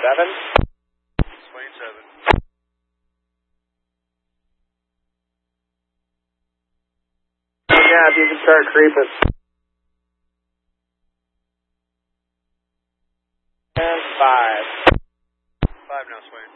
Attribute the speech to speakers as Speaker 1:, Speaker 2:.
Speaker 1: 7.
Speaker 2: Swain 7.
Speaker 1: Yeah, if you can start creeping. And 5.
Speaker 2: 5 now, Swain.